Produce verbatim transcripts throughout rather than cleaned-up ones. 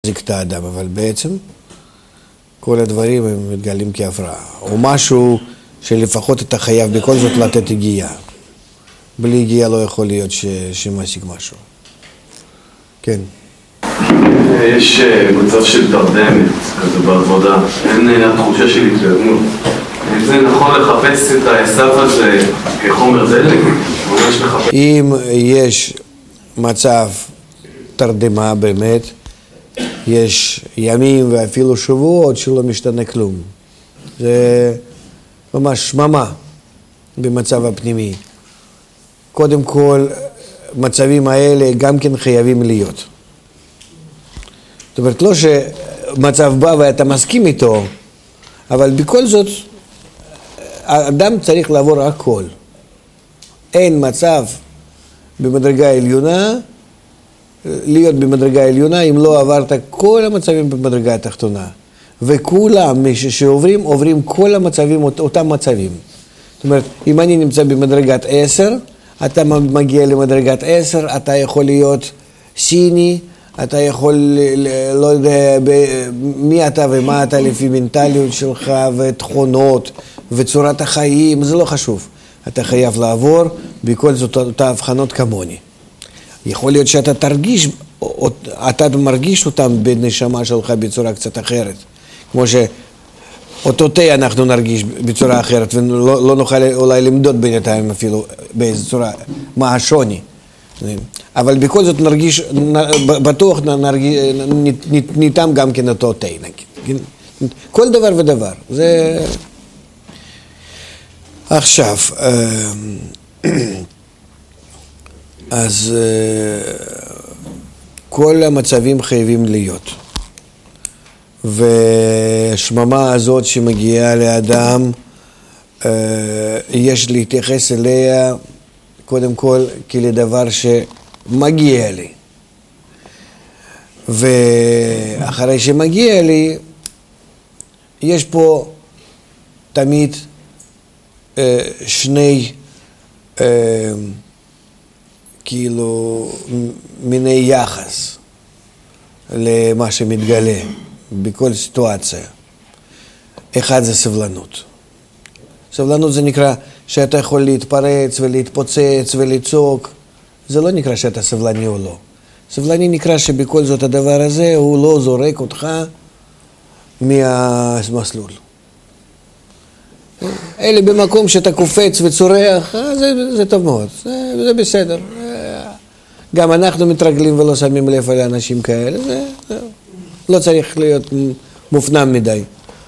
מצדיק את האדם, אבל בעצם כל הדברים הם מתגלים כהפרעה. או משהו שלפחות אתה חייב בכל זאת לתת הגיעה. בלי הגיעה לא יכול להיות ש... שמשיג משהו. כן. יש מצב של תרדמת כזה בעבודה, אין התחושה של התקדמות. זה נכון לחפש את העשב הזה כחומר דלק? אם יש מצב תרדמה באמת, יש ימים ואפילו שבועות שלא משתנה כלום. זה ממש שממה במצב הפנימי. קודם כל, מצבים האלה גם כן חייבים להיות. זאת אומרת, לא שמצב בא ואתה מסכים איתו, אבל בכל זאת, האדם צריך לעבור הכל. אין מצב במדרגה עליונה, להיות במדרגה עליונה, אם לא עברת כל המצבים במדרגה התחתונה. וכולם, מי שעוברים, עוברים כל המצבים, אותם מצבים. זאת אומרת, אם אני נמצא במדרגת עשר, אתה מגיע למדרגת עשר, אתה יכול להיות סיני, אתה יכול, לא יודע, מי אתה ומה אתה לפי מנטליות שלך, ותכונות, וצורת החיים, זה לא חשוב. אתה חייב לעבור בכל זאת אותה הבחנות כמוני. יכול להיות שאתה תרגיש, אתה מרגיש אותם בנשמה שלך בצורה קצת אחרת. כמו שאותו תה אנחנו נרגיש בצורה אחרת, ולא לא נוכל אולי למדוד בינתיים אפילו באיזו צורה, מה השוני. אבל בכל זאת נרגיש, בטוח נרגיש, ניתן גם כן אותו תה, נגיד. כל דבר ודבר. זה... עכשיו, אז כל המצבים חייבים להיות. והשממה הזאת שמגיעה לאדם, יש להתייחס אליה קודם כל כלדבר שמגיע לי. ואחרי שמגיע לי, יש פה תמיד שני כאילו מיני יחס למה שמתגלה בכל סיטואציה. אחד זה סבלנות. סבלנות זה נקרא שאתה יכול להתפרץ ולהתפוצץ ולצעוק. זה לא נקרא שאתה סבלני או לא. סבלני נקרא שבכל זאת הדבר הזה הוא לא זורק אותך מהמסלול. אלה במקום שאתה קופץ וצורח, זה, זה טוב מאוד, זה, זה בסדר. גם אנחנו מתרגלים ולא שמים לב על אנשים כאלה, זה, זה לא צריך להיות מופנם מדי.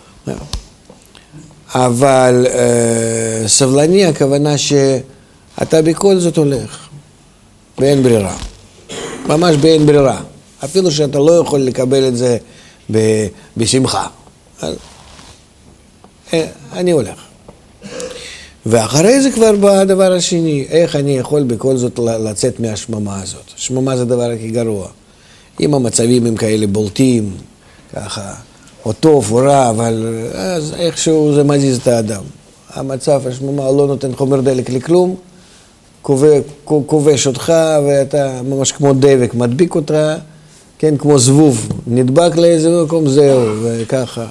אבל אה, סבלני הכוונה שאתה בכל זאת הולך, באין ברירה. ממש באין ברירה. אפילו שאתה לא יכול לקבל את זה ב, בשמחה. אז, אה, אני הולך. ואחרי זה כבר בא הדבר השני, איך אני יכול בכל זאת לצאת מהשממה הזאת. שממה זה הדבר הכי גרוע. אם המצבים הם כאלה בולטים, ככה, או טוב או רע, אבל אז איכשהו זה מזיז את האדם. המצב, השממה לא נותן חומר דלק לכלום, כובש אותך ואתה ממש כמו דבק מדביק אותך, כן, כמו זבוב, נדבק לאיזה מקום, זהו, וככה.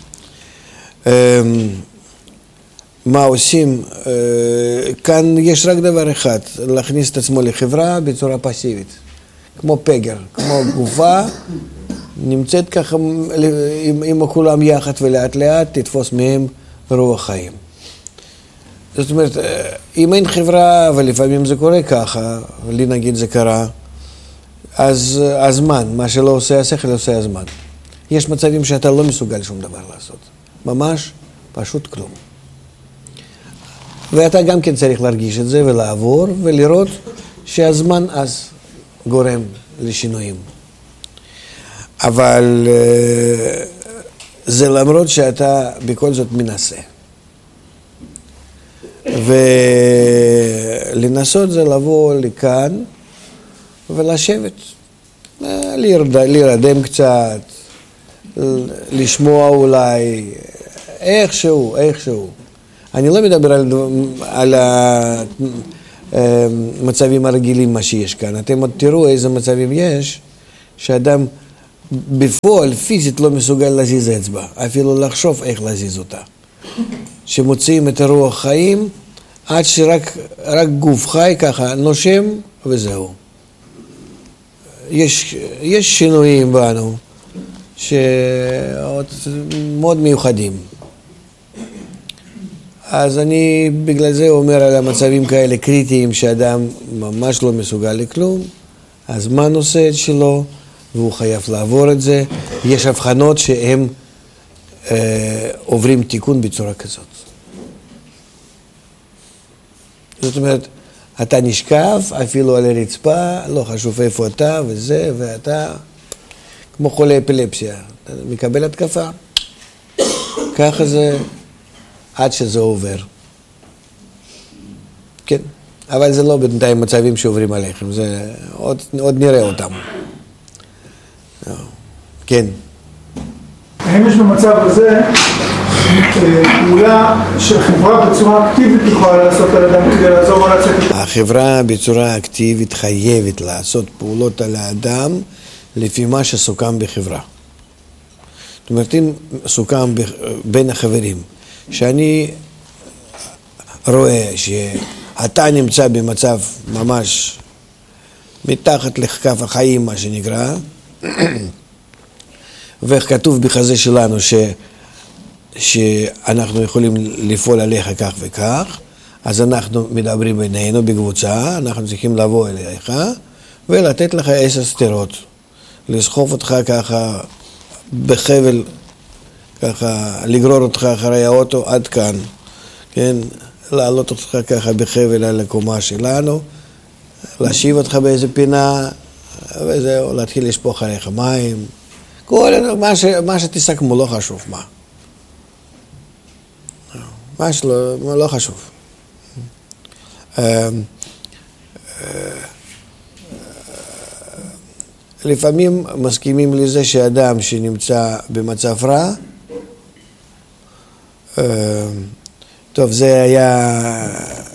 מה עושים? כאן יש רק דבר אחד, להכניס את עצמו לחברה בצורה פסיבית. כמו פגר, כמו גופה, נמצאת ככה עם, עם כולם יחד ולאט לאט תתפוס מהם רוח חיים. זאת אומרת, אם אין חברה, ולפעמים זה קורה ככה, לי נגיד זה קרה, אז הזמן, מה שלא עושה השכל עושה הזמן. יש מצבים שאתה לא מסוגל שום דבר לעשות. ממש פשוט כלום. ואתה גם כן צריך להרגיש את זה ולעבור ולראות שהזמן אז גורם לשינויים. אבל זה למרות שאתה בכל זאת מנסה. ולנסות זה לבוא לכאן ולשבת, להירדם קצת, לשמוע אולי, איכשהו, איכשהו. אני לא מדבר על, על המצבים הרגילים מה שיש כאן. אתם עוד תראו איזה מצבים יש, שאדם בפועל פיזית לא מסוגל להזיז אצבע, אפילו לחשוב איך להזיז אותה. שמוציאים את הרוח חיים, עד שרק רק גוף חי ככה נושם וזהו. יש, יש שינויים בנו שמאוד מיוחדים. אז אני בגלל זה אומר על המצבים כאלה קריטיים שאדם ממש לא מסוגל לכלום, הזמן עושה את שלו והוא חייב לעבור את זה. יש הבחנות שהם אה, עוברים תיקון בצורה כזאת. זאת אומרת, אתה נשכב אפילו על הרצפה, לא חשוב איפה אתה וזה, ואתה כמו חולה אפילפסיה, אתה מקבל התקפה. ככה זה עד שזה עובר. כן, אבל זה לא בינתיים מצבים שעוברים עליכם, זה עוד, עוד נראה אותם. כן. האם יש במצב הזה פעולה שחברה בצורה אקטיבית יכולה לעשות על אדם כדי לעזור לו לצאת? החברה בצורה אקטיבית חייבת לעשות פעולות על האדם לפי מה שסוכם בחברה. זאת אומרת, אם סוכם בין החברים, שאני רואה שאתה נמצא במצב ממש מתחת לכף החיים, מה שנקרא, וכתוב בחזה שלנו ש, שאנחנו יכולים לפעול עליך כך וכך, אז אנחנו מדברים בינינו בקבוצה, אנחנו צריכים לבוא אליך ולתת לך עשר סתירות, לסחוף אותך ככה בחבל, ככה לגרור אותך אחרי האוטו עד כאן, כן? לעלות אותך ככה בחבל על הקומה שלנו, להשיב אותך באיזה פינה, וזהו, להתחיל לשפוך עליך מים, כל מה, ש, מה שתסכמו, לא חשוב מה. מה שלא, לא חשוב. לפעמים מסכימים לזה שאדם שנמצא במצב רע, טוב, זה היה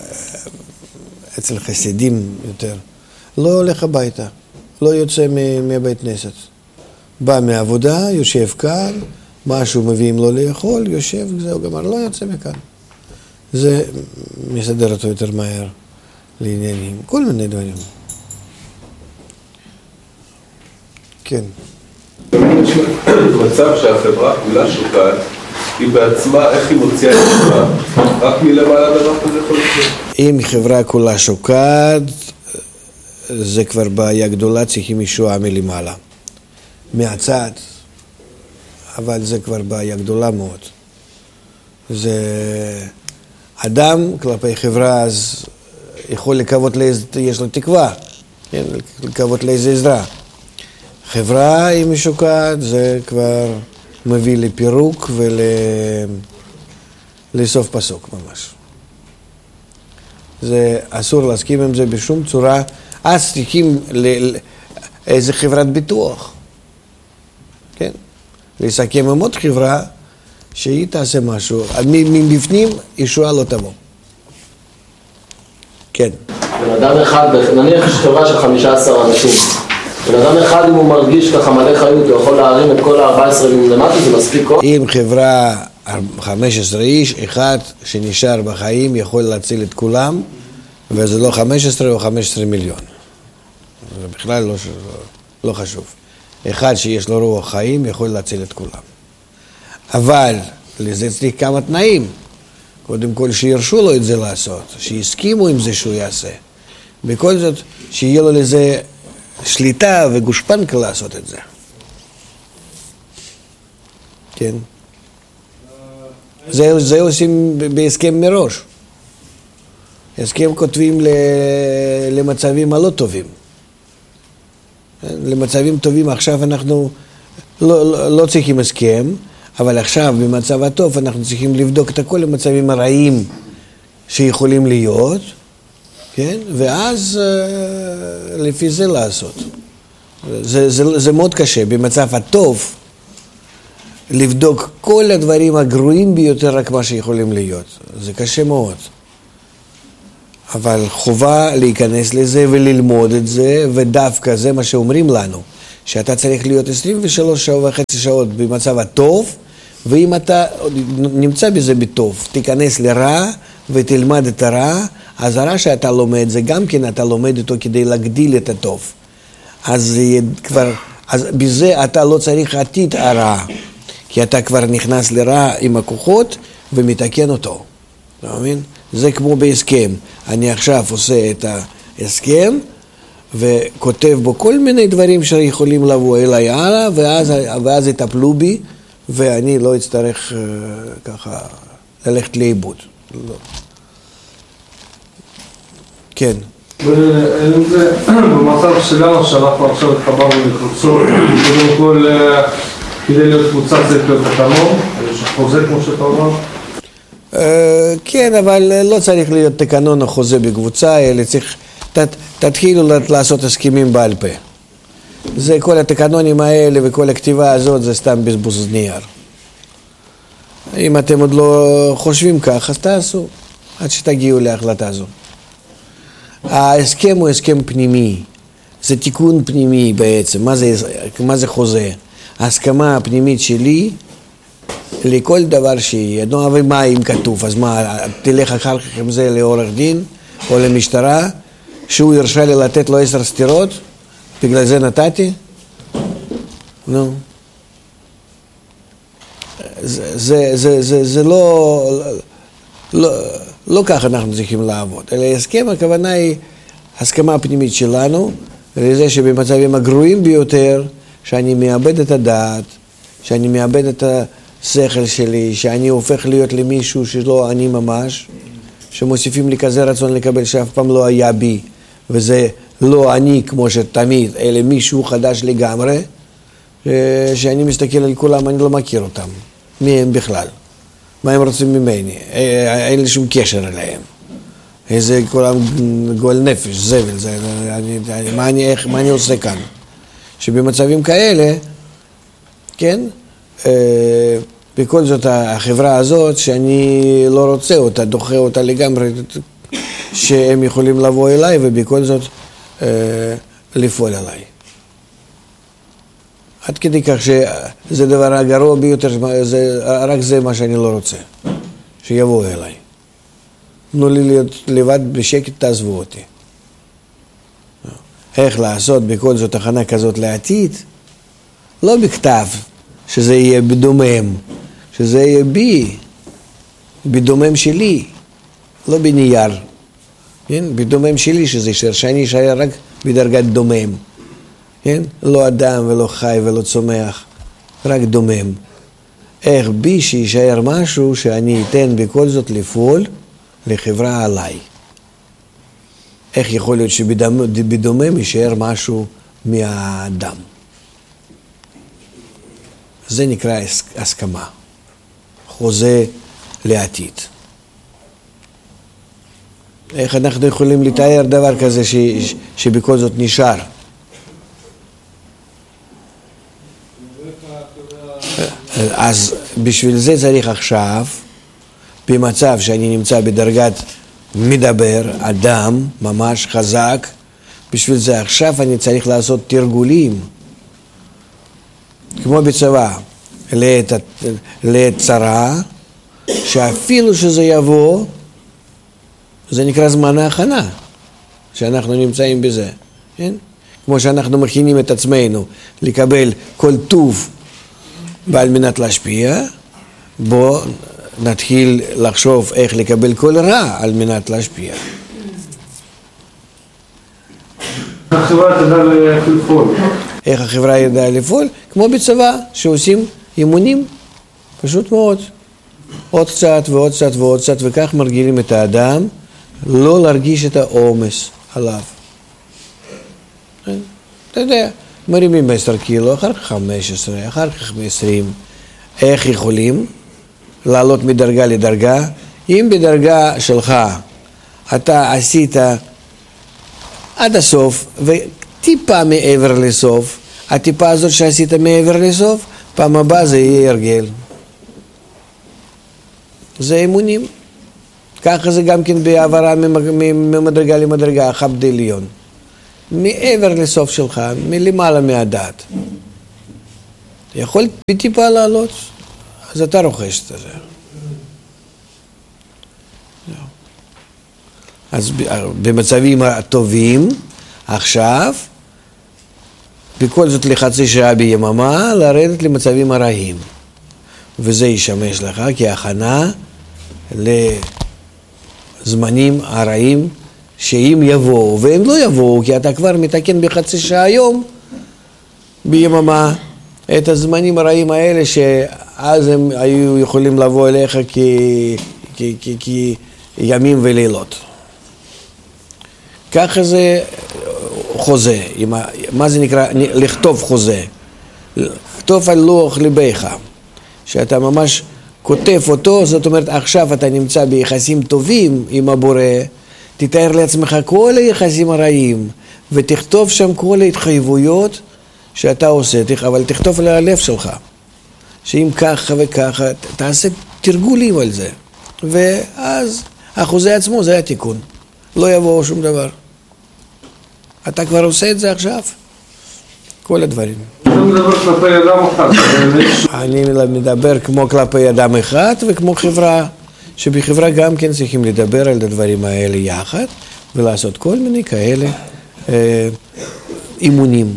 אצל חסידים יותר, לא הולך הביתה, לא יוצא מבית כנסת. בא מעבודה, יושב כאן, משהו מביאים לו לאכול, יושב, זהו גמר, לא יוצא מכאן. זה מסדר אותו יותר מהר לעניינים, כל מיני דברים. כן. מצב שהחברה כולה שוקעת, היא בעצמה, איך היא מוציאה את עצמה? רק מלמעלה דבר כזה יכול להיות? אם חברה כולה שוקעת, זה כבר בעיה גדולה, צריכים ישועה מלמעלה. מהצד, אבל זה כבר בעיה גדולה מאוד. זה אדם כלפי חברה, אז יכול לקוות לאיזה, יש לו תקווה, כן? לקוות לאיזה עזרה. חברה, אם היא שוקעת, זה כבר מביא לפירוק ולסוף פסוק ממש. זה אסור להסכים עם זה בשום צורה. אז צריכים לאיזה חברת ביטוח. כן? לסכם עם עוד חברה שהיא תעשה משהו. מבפנים ישועה לא תבוא. כן. בן אדם אחד, נניח יש חברה של חמישה עשר אנשים. בן אדם אחד, אם הוא מרגיש ככה מלא חיות, הוא יכול להרים את כל ה-ארבע עשרה למטה, זה מספיק כוח? אם חברה חמש עשרה איש, אחד שנשאר בחיים יכול להציל את כולם, וזה לא חמש עשרה או חמש עשרה מיליון. זה בכלל לא, לא חשוב. אחד שיש לו רוח חיים יכול להציל את כולם. אבל לזה צריך כמה תנאים. קודם כל שירשו לו את זה לעשות, שיסכימו עם זה שהוא יעשה. בכל זאת, שיהיה לו לזה שליטה וגושפנקה לעשות את זה. כן? זה, זה עושים בהסכם מראש. הסכם כותבים למצבים הלא טובים. למצבים טובים עכשיו אנחנו לא, לא, לא צריכים הסכם, אבל עכשיו במצב הטוב אנחנו צריכים לבדוק את כל המצבים הרעים שיכולים להיות, כן? ואז לפי זה לעשות. זה, זה, זה מאוד קשה במצב הטוב לבדוק כל הדברים הגרועים ביותר רק מה שיכולים להיות. זה קשה מאוד. אבל חובה להיכנס לזה וללמוד את זה, ודווקא זה מה שאומרים לנו, שאתה צריך להיות עשרים ושלוש שעות וחצי שעות במצב הטוב, ואם אתה נמצא בזה בטוב, תיכנס לרע ותלמד את הרע, אז הרע שאתה לומד זה גם כן אתה לומד אותו כדי להגדיל את הטוב. אז כבר, אז בזה אתה לא צריך עתיד הרע, כי אתה כבר נכנס לרע עם הכוחות ומתקן אותו. אתה מבין? זה כמו בהסכם. אני עכשיו עושה את ההסכם וכותב בו כל מיני דברים שיכולים לבוא אליי הלאה, ואז, ואז יטפלו בי, ואני לא אצטרך uh, ככה ללכת לאיבוד. לא. כן. ואם זה במצב שלנו, שאנחנו עכשיו התחברנו לקבוצות, קודם כל כדי להיות קבוצה צריך להיות תקנון, יש חוזה כמו שאתה אומר? כן, אבל לא צריך להיות תקנון או חוזה בקבוצה, אלא צריך, תתחילו לעשות הסכמים בעל פה. זה כל התקנונים האלה וכל הכתיבה הזאת זה סתם בזבוז נייר. אם אתם עוד לא חושבים כך, אז תעשו, עד שתגיעו להחלטה הזו. ההסכם הוא הסכם פנימי, זה תיקון פנימי בעצם. מה זה, מה זה חוזה? ההסכמה הפנימית שלי לכל דבר שיהיה. נו, אבל מה אם כתוב? אז מה, תלך אחר כך עם זה לעורך דין או למשטרה, שהוא ירשה לי לתת לו עשר סתירות? בגלל זה נתתי? נו. זה, זה, זה, זה, זה לא, לא, לא כך אנחנו צריכים לעבוד. אלא הסכם, הכוונה היא הסכמה הפנימית שלנו, לזה שבמצבים הגרועים ביותר, שאני מאבד את הדעת, שאני מאבד את השכל שלי, שאני הופך להיות למישהו שלא אני ממש, שמוסיפים לי כזה רצון לקבל שאף פעם לא היה בי, וזה לא אני כמו שתמיד, אלא מישהו חדש לגמרי, שאני מסתכל על כולם, אני לא מכיר אותם. מי הם בכלל? מה הם רוצים ממני? אין לי שום קשר אליהם. איזה כולם גועל נפש, זבל, זה, אני, מה, אני, איך, מה אני עושה כאן? שבמצבים כאלה, כן, אה, בכל זאת החברה הזאת שאני לא רוצה אותה, דוחה אותה לגמרי, שהם יכולים לבוא אליי ובכל זאת אה, לפעול עליי. עד כדי כך שזה דבר הגרוע ביותר, זה, רק זה מה שאני לא רוצה, שיבואו אליי. תנו לי להיות לבד בשקט, תעזבו אותי. איך לעשות בכל זאת הכנה כזאת לעתיד? לא בכתב, שזה יהיה בדומם, שזה יהיה בי, בדומם שלי, לא בנייר. כן? בדומם שלי שזה יישאר, שאני אשאר רק בדרגת דומם. כן? לא אדם ולא חי ולא צומח, רק דומם. איך בי שישאר משהו שאני אתן בכל זאת לפעול לחברה עליי. איך יכול להיות שבדומם יישאר משהו מהאדם. זה נקרא הסכמה, חוזה לעתיד. איך אנחנו יכולים לתאר דבר כזה ש, ש, שבכל זאת נשאר? אז בשביל זה צריך עכשיו, במצב שאני נמצא בדרגת מדבר, אדם, ממש חזק, בשביל זה עכשיו אני צריך לעשות תרגולים, כמו בצבא, לעת, לעת צרה, שאפילו שזה יבוא, זה נקרא זמן ההכנה, שאנחנו נמצאים בזה, כן? כמו שאנחנו מכינים את עצמנו לקבל כל טוב ועל מנת להשפיע, בוא נתחיל לחשוב איך לקבל כל רע על מנת להשפיע. החברה תדע לפעול. איך החברה ידעה לפעול? כמו בצבא, שעושים אימונים, פשוט מאוד. עוד קצת ועוד קצת ועוד קצת, וכך מרגילים את האדם לא להרגיש את העומס עליו. אתה יודע, מרימים עשר קילו, אחר כך חמש עשרה, אחר כך עשרים. איך יכולים לעלות מדרגה לדרגה? אם בדרגה שלך אתה עשית עד הסוף וטיפה מעבר לסוף, הטיפה הזאת שעשית מעבר לסוף, פעם הבאה זה יהיה הרגל. זה אימונים. ככה זה גם כן בעברה ממדרגה למדרגה, חבד עליון. מעבר לסוף שלך, מלמעלה מהדעת. אתה יכול בטיפה לעלות, אז אתה רוכש את זה. אז במצבים הטובים, עכשיו, בכל זאת לחצי שעה ביממה, לרדת למצבים הרעים. וזה ישמש לך כהכנה לזמנים הרעים שאם יבואו, והם לא יבואו, כי אתה כבר מתקן בחצי שעה היום, ביממה, את הזמנים הרעים האלה, שאז הם היו יכולים לבוא אליך כימים ולילות. ככה זה חוזה, מה זה נקרא? לכתוב חוזה. לכתוב על לוח ליבך, שאתה ממש כותב אותו, זאת אומרת עכשיו אתה נמצא ביחסים טובים עם הבורא, תתאר לעצמך כל היחסים הרעים, ותכתוב שם כל ההתחייבויות שאתה עושה, אבל תכתוב על הלב שלך, שאם ככה וככה, תעשה תרגולים על זה, ואז החוזה עצמו זה התיקון, לא יבוא שום דבר. אתה כבר עושה את זה עכשיו, כל הדברים. אתה מדבר כלפי אדם אחד. אני מדבר כמו כלפי אדם אחד וכמו חברה, שבחברה גם כן צריכים לדבר על הדברים האלה יחד, ולעשות כל מיני כאלה אה, אימונים.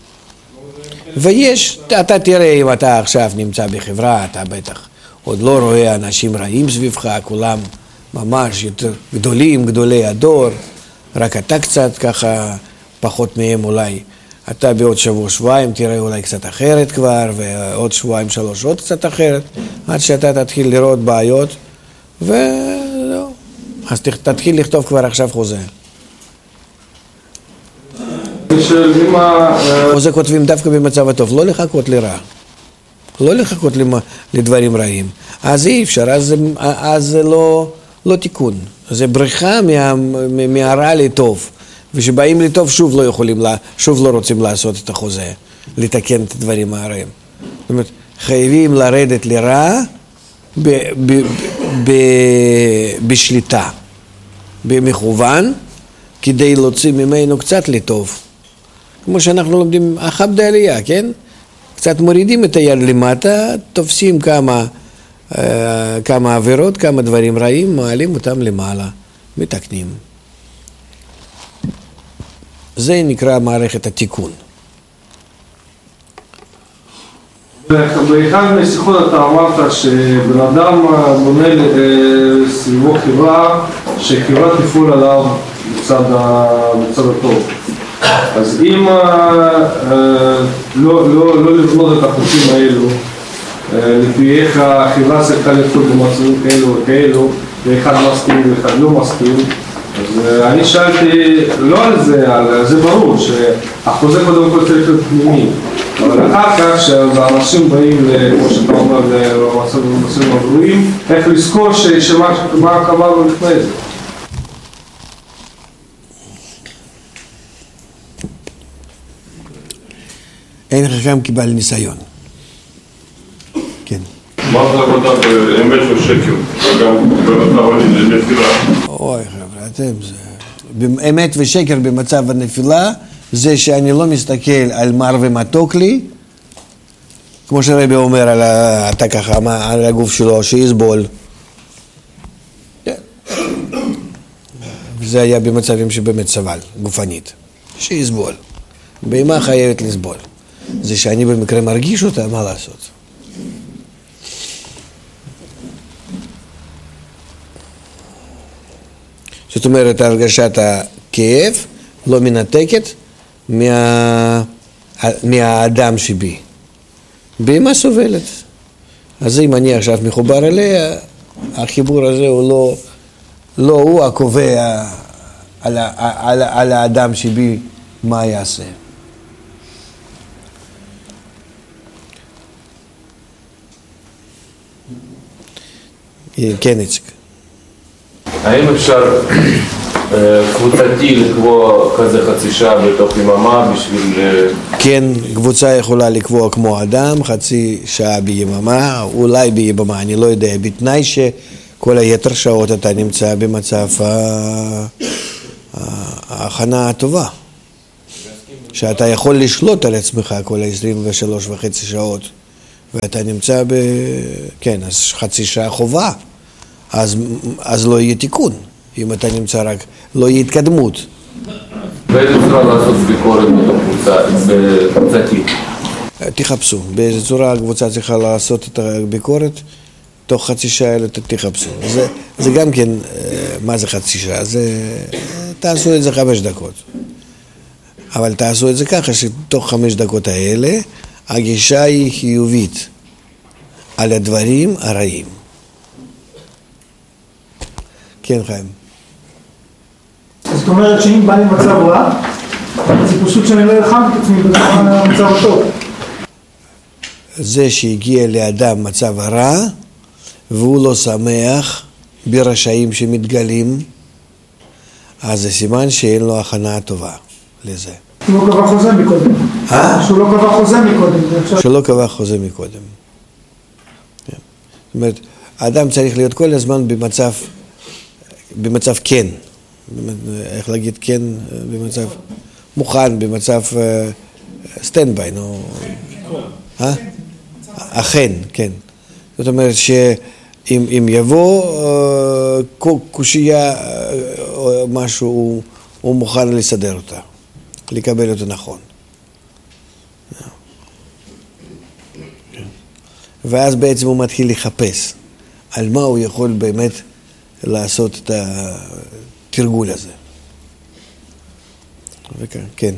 ויש, אתה תראה אם אתה עכשיו נמצא בחברה, אתה בטח עוד לא רואה אנשים רעים סביבך, כולם ממש יותר גדולים, גדולי הדור, רק אתה קצת ככה פחות מהם אולי. אתה בעוד שבוע, שבועיים תראה אולי קצת אחרת כבר, ועוד שבועיים, שלוש עוד קצת אחרת, עד שאתה תתחיל לראות בעיות, ולא. אז תתחיל לכתוב כבר עכשיו חוזה. חוזה כותבים דווקא במצב הטוב, לא לחכות לרע. לא לחכות לדברים רעים. אז אי אפשר, אז, אז זה לא, לא תיקון. זה בריחה מה, מהרע לטוב. ושבאים לטוב שוב לא יכולים, שוב לא רוצים לעשות את החוזה, לתקן את הדברים הרעים. זאת אומרת, חייבים לרדת לרע ב, ב, ב, בשליטה, במכוון, כדי להוציא ממנו קצת לטוב. כמו שאנחנו לומדים, אחב דעלייה, כן? קצת מורידים את היד למטה, תופסים כמה, כמה עבירות, כמה דברים רעים, מעלים אותם למעלה, מתקנים. זה נקרא מערכת התיקון. באחד מהשיחות אתה אמרת שבן אדם בונה סביבו חברה, שחברה תפעול עליו בצד הטוב. אז אם לא לבנות את החוקים האלו, לפי איך החברה צריכה לפעול במצבים כאלו וכאלו, ואחד מסכים ואחד לא מסכים, אז אני שאלתי לא על זה, על זה ברור שהחוזה קודם כל צריך להיות פנימי, אבל אחר כך כשאנשים באים, כמו שאתה אומר, למצבים הגרועים, איך לזכור שמה קבענו לפני זה. אין חכם כבעל ניסיון. כן. מה זה עבודה באמת ושקר? וגם במטרה לנפילה. אוי חבר'ה, אתם זה... אמת ושקר במצב הנפילה, זה שאני לא מסתכל על מר ומתוק לי, כמו שרבי אומר על ה... אתה ככה, על הגוף שלו, שיסבול. זה היה במצבים שבאמת סבל, גופנית. שיסבול. בהמה חייבת לסבול. זה שאני במקרה מרגיש אותה, מה לעשות? זאת אומרת, הרגשת הכאב לא מנתקת מה... מהאדם שבי. בהמה סובלת. אז אם אני עכשיו מחובר אליה, החיבור הזה הוא לא, לא הוא הקובע על, על, על האדם שבי מה יעשה. כן, איציק. האם אפשר קבוצתי לקבוע כזה חצי שעה בתוך יממה בשביל... כן, קבוצה יכולה לקבוע כמו אדם, חצי שעה ביממה, אולי ביממה, אני לא יודע, בתנאי שכל היתר שעות אתה נמצא במצב ההכנה הטובה. שאתה יכול לשלוט על עצמך כל ה-עשרים ושלוש וחצי שעות, ואתה נמצא ב... כן, אז חצי שעה חובה, אז, אז לא יהיה תיקון. אם אתה נמצא רק, לא יהיה התקדמות. באיזה צורה לעשות ביקורת בקבוצתית? תחפשו. באיזה צורה הקבוצה צריכה לעשות את הביקורת? תוך חצי שעה אלה תחפשו. זה, זה גם כן, מה זה חצי שעה? זה, תעשו את זה חמש דקות. אבל תעשו את זה ככה שתוך חמש דקות האלה הגישה היא חיובית על הדברים הרעים. כן, חיים. זאת אומרת שאם בא לי מצב רע, זה פשוט שאני לא אלחם את עצמי במצב הטוב. זה שהגיע לאדם מצב רע, והוא לא שמח ברשעים שמתגלים, אז זה סימן שאין לו הכנה טובה לזה. שהוא לא קבע חוזה מקודם. אה? שהוא לא קבע חוזה מקודם. שהוא לא קבע חוזה מקודם. זאת אומרת, האדם צריך להיות כל הזמן במצב, במצב כן. איך להגיד כן? במצב מוכן, במצב סטנדביי, נו. אה? אכן, כן. זאת אומרת שאם אם יבוא קושייה או משהו, הוא, הוא מוכן לסדר אותה, לקבל אותו נכון. ואז בעצם הוא מתחיל לחפש על מה הוא יכול באמת לעשות את התרגול הזה. וכן, כן.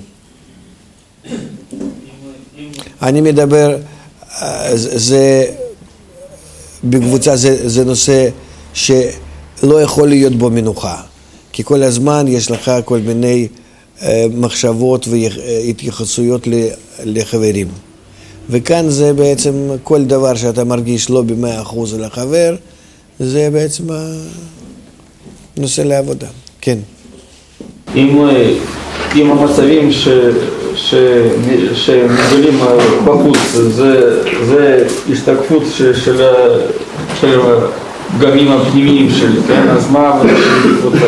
אני מדבר, זה, בקבוצה זה, זה נושא שלא יכול להיות בו מנוחה, כי כל הזמן יש לך כל מיני מחשבות והתייחסויות לחברים. וכאן זה בעצם כל דבר שאתה מרגיש לא במאה אחוז לחבר, זה בעצם נושא לעבודה. כן. אם, אם המצבים ש, ש, שמגלים בחוץ, זה, זה השתקפות של, של, של הפגמים הפנימיים שלי, כן? אז מה העבודה שלי בקבוצה?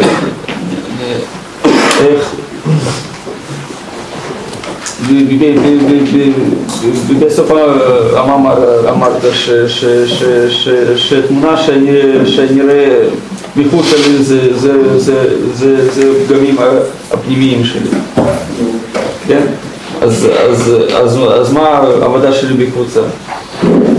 איך? בסוף אמרת שתמונה שאני רואה מחוץ שלי זה פגמים הפנימיים שלי, כן? אז מה העבודה שלי בקבוצה?